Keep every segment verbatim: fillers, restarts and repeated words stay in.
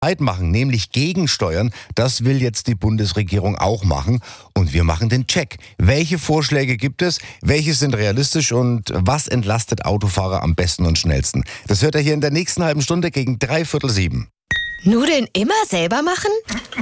machen, nämlich gegensteuern. Das will jetzt die Bundesregierung auch machen. Und wir machen den Check. Welche Vorschläge gibt es? Welche sind realistisch? Und was entlastet Autofahrer am besten und schnellsten? Das hört ihr hier in der nächsten halben Stunde gegen dreiviertel sieben. Nudeln immer selber machen?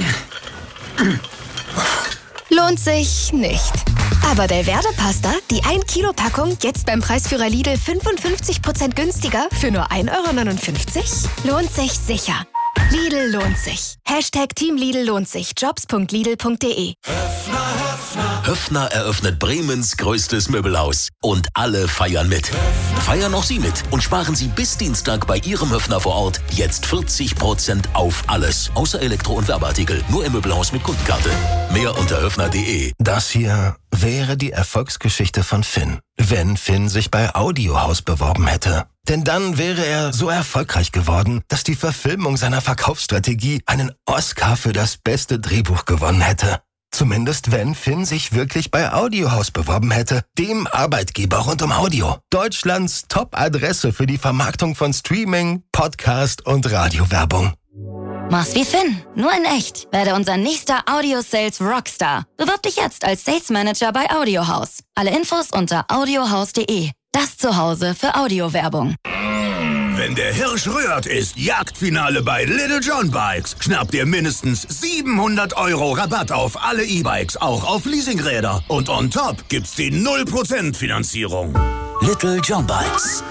Lohnt sich nicht. Aber Belverde-Pasta, die ein Kilo Packung, jetzt beim Preisführer Lidl fünfundfünfzig Prozent günstiger für nur ein Euro neunundfünfzig? Lohnt sich sicher. Lidl lohnt sich. Hashtag Team Lidl lohnt sich. Jobs punkt lidl punkt de. Höffner, Höffner. Höffner eröffnet Bremens größtes Möbelhaus. Und alle feiern mit. Höffner. Feiern auch Sie mit und sparen Sie bis Dienstag bei Ihrem Höffner vor Ort jetzt vierzig Prozent auf alles. Außer Elektro- und Werbeartikel. Nur im Möbelhaus mit Kundenkarte. Mehr unter höffner punkt de. Das hier wäre die Erfolgsgeschichte von Finn, wenn Finn sich bei Audiohaus beworben hätte. Denn dann wäre er so erfolgreich geworden, dass die Verfilmung seiner Verkaufsstrategie einen Oscar für das beste Drehbuch gewonnen hätte. Zumindest wenn Finn sich wirklich bei Audiohaus beworben hätte, dem Arbeitgeber rund um Audio. Deutschlands Top-Adresse für die Vermarktung von Streaming, Podcast und Radiowerbung. Mach's wie Finn, nur in echt. Werde unser nächster Audio-Sales Rockstar. Bewirb dich jetzt als Sales Manager bei Audiohaus. Alle Infos unter audiohaus punkt de. Das Zuhause für Audiowerbung. Wenn der Hirsch rührt, ist Jagdfinale bei Little John Bikes. Schnappt ihr mindestens siebenhundert Euro Rabatt auf alle E-Bikes, auch auf Leasingräder. Und on top gibt's die null Prozent Finanzierung. Little John Bikes.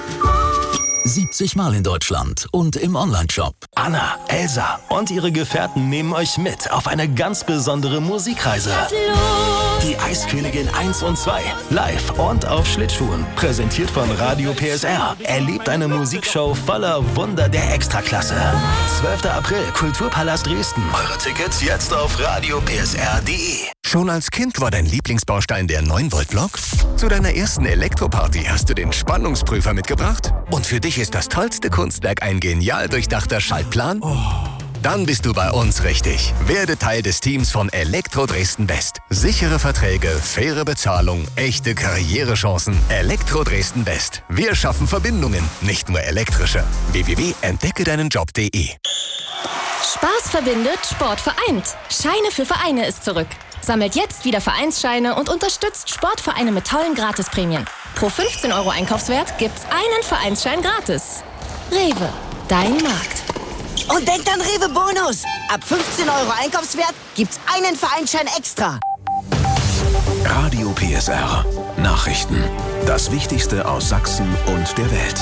siebzig Mal in Deutschland und im Onlineshop. Anna, Elsa und ihre Gefährten nehmen euch mit auf eine ganz besondere Musikreise. Die Eiskönigin eins und zwei. Live und auf Schlittschuhen. Präsentiert von Radio P S R. Erlebt eine Musikshow voller Wunder der Extraklasse. zwölfter April, Kulturpalast Dresden. Eure Tickets jetzt auf radio p s r punkt de. Schon als Kind war dein Lieblingsbaustein der neun Volt Block? Zu deiner ersten Elektroparty hast du den Spannungsprüfer mitgebracht? Und für dich ist das tollste Kunstwerk ein genial durchdachter Schaltplan? Oh. Dann bist du bei uns richtig. Werde Teil des Teams von Elektro Dresden West. Sichere Verträge, faire Bezahlung, echte Karrierechancen. Elektro Dresden West. Wir schaffen Verbindungen, nicht nur elektrische. w w w punkt entdecke deinen job punkt de. Spaß verbindet, Sport vereint. Scheine für Vereine ist zurück. Sammelt jetzt wieder Vereinsscheine und unterstützt Sportvereine mit tollen Gratisprämien. Pro fünfzehn Euro Einkaufswert gibt's einen Vereinsschein gratis. Rewe, dein Markt. Und denkt an Rewe Bonus. Ab fünfzehn Euro Einkaufswert gibt's einen Vereinsschein extra. Radio P S R. Nachrichten. Das Wichtigste aus Sachsen und der Welt.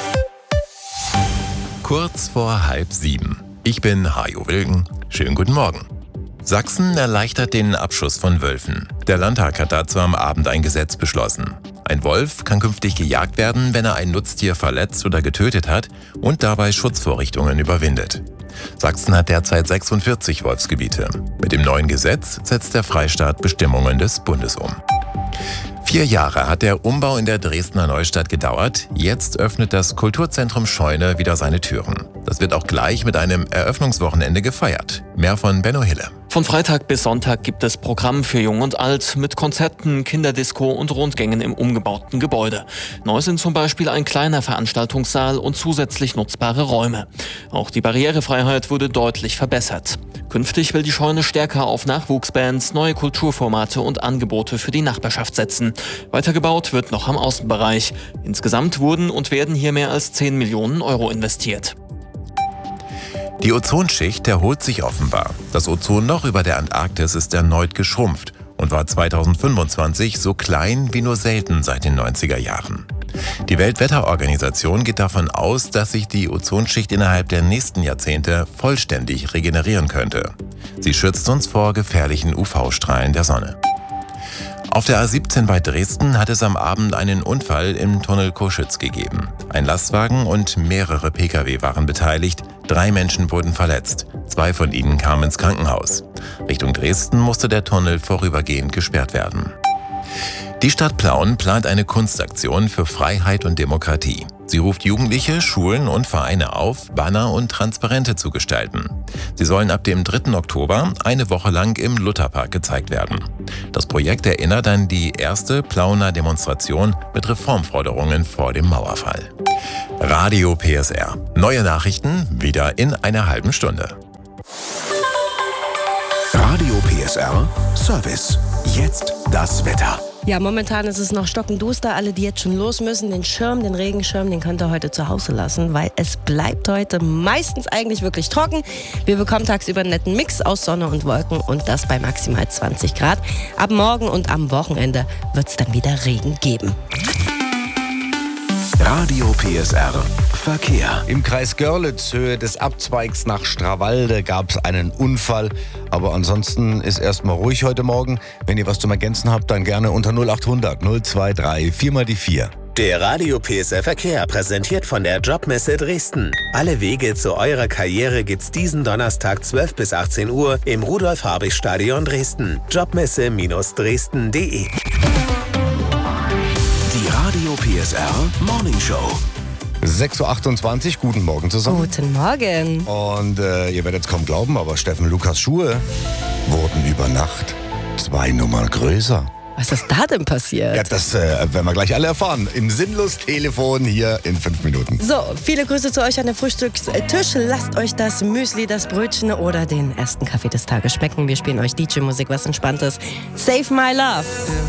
Kurz vor halb sieben. Ich bin Hajo Wilken. Schönen guten Morgen. Sachsen erleichtert den Abschuss von Wölfen. Der Landtag hat dazu am Abend ein Gesetz beschlossen. Ein Wolf kann künftig gejagt werden, wenn er ein Nutztier verletzt oder getötet hat und dabei Schutzvorrichtungen überwindet. Sachsen hat derzeit sechsundvierzig Wolfsgebiete. Mit dem neuen Gesetz setzt der Freistaat Bestimmungen des Bundes um. Vier Jahre hat der Umbau in der Dresdner Neustadt gedauert. Jetzt öffnet das Kulturzentrum Scheune wieder seine Türen. Das wird auch gleich mit einem Eröffnungswochenende gefeiert. Mehr von Benno Hille. Von Freitag bis Sonntag gibt es Programm für Jung und Alt mit Konzerten, Kinderdisco und Rundgängen im umgebauten Gebäude. Neu sind zum Beispiel ein kleiner Veranstaltungssaal und zusätzlich nutzbare Räume. Auch die Barrierefreiheit wurde deutlich verbessert. Künftig will die Scheune stärker auf Nachwuchsbands, neue Kulturformate und Angebote für die Nachbarschaft setzen. Weitergebaut wird noch am Außenbereich. Insgesamt wurden und werden hier mehr als zehn Millionen Euro investiert. Die Ozonschicht erholt sich offenbar. Das Ozonloch über der Antarktis ist erneut geschrumpft und war zweitausendfünfundzwanzig so klein wie nur selten seit den neunziger Jahren. Die Weltwetterorganisation geht davon aus, dass sich die Ozonschicht innerhalb der nächsten Jahrzehnte vollständig regenerieren könnte. Sie schützt uns vor gefährlichen U V-Strahlen der Sonne. Auf der A siebzehn bei Dresden hat es am Abend einen Unfall im Tunnel Coschütz gegeben. Ein Lastwagen und mehrere Pkw waren beteiligt. Drei Menschen wurden verletzt. Zwei von ihnen kamen ins Krankenhaus. Richtung Dresden musste der Tunnel vorübergehend gesperrt werden. Die Stadt Plauen plant eine Kunstaktion für Freiheit und Demokratie. Sie ruft Jugendliche, Schulen und Vereine auf, Banner und Transparente zu gestalten. Sie sollen ab dem dritten Oktober eine Woche lang im Lutherpark gezeigt werden. Das Projekt erinnert an die erste Plauener Demonstration mit Reformforderungen vor dem Mauerfall. Radio P S R. Neue Nachrichten wieder in einer halben Stunde. S R Service. Jetzt das Wetter. Ja, momentan ist es noch stockenduster. Alle, die jetzt schon los müssen, den Schirm, den Regenschirm, den könnt ihr heute zu Hause lassen, weil es bleibt heute meistens eigentlich wirklich trocken. Wir bekommen tagsüber einen netten Mix aus Sonne und Wolken und das bei maximal zwanzig Grad. Ab morgen und am Wochenende wird es dann wieder Regen geben. Radio P S R Verkehr. Im Kreis Görlitz, Höhe des Abzweigs nach Strawalde, gab es einen Unfall. Aber ansonsten ist erstmal ruhig heute Morgen. Wenn ihr was zum Ergänzen habt, dann gerne unter null acht hundert null zwei drei vier mal die vier. Der Radio P S R Verkehr präsentiert von der Jobmesse Dresden. Alle Wege zu eurer Karriere gibt's diesen Donnerstag zwölf bis achtzehn Uhr im Rudolf-Habich-Stadion Dresden. Jobmesse Dresden punkt de. Die Radio P S R Morning Show. sechs Uhr achtundzwanzig, guten Morgen zusammen. Guten Morgen. Und äh, ihr werdet es kaum glauben, aber Steffen Lukas Schuhe wurden über Nacht zwei Nummern größer. Was ist da denn passiert? Ja, das äh, werden wir gleich alle erfahren. Im Sinnlos-Telefon hier in fünf Minuten. So, viele Grüße zu euch an den Frühstückstisch. Lasst euch das Müsli, das Brötchen oder den ersten Kaffee des Tages schmecken. Wir spielen euch D J-Musik, was Entspanntes. Save My Love.